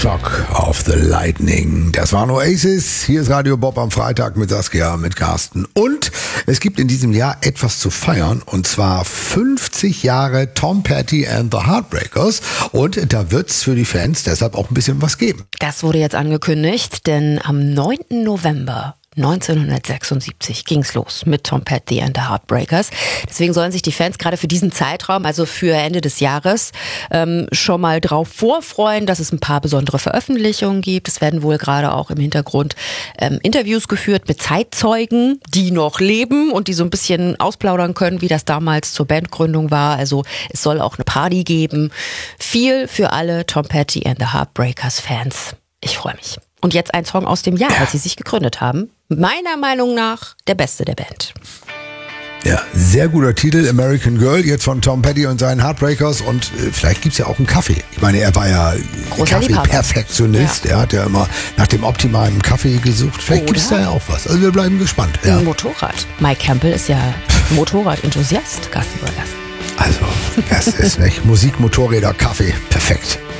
Shock of the Lightning. Das waren Oasis. Hier ist Radio Bob am Freitag mit Saskia, mit Carsten. Und es gibt in diesem Jahr etwas zu feiern. Und zwar 50 Jahre Tom Petty and the Heartbreakers. Und da wird es für die Fans deshalb auch ein bisschen was geben. Das wurde jetzt angekündigt, denn am 9. November 1976 ging's los mit Tom Petty and the Heartbreakers. Deswegen sollen sich die Fans gerade für diesen Zeitraum, also für Ende des Jahres, schon mal drauf vorfreuen, dass es ein paar besondere Veröffentlichungen gibt. Es werden wohl gerade auch im Hintergrund Interviews geführt mit Zeitzeugen, die noch leben und die so ein bisschen ausplaudern können, wie das damals zur Bandgründung war. Also es soll auch eine Party geben. Viel für alle Tom Petty and the Heartbreakers Fans. Ich freue mich. Und jetzt ein Song aus dem Jahr, als sie sich gegründet haben. Meiner Meinung nach der beste der Band. Ja, sehr guter Titel, American Girl, jetzt von Tom Petty und seinen Heartbreakers. Und vielleicht gibt's ja auch einen Kaffee. Ich meine, er war ja Kaffee-Perfektionist. Ja. Er hat ja immer nach dem optimalen Kaffee gesucht. Vielleicht gibt's da ja auch was. Also wir bleiben gespannt. Ja. Ein Motorrad. Mike Campbell ist ja Motorrad-Enthusiast, Carsten Burgers. Also, das ist nicht Musik, Motorräder, Kaffee. Perfekt.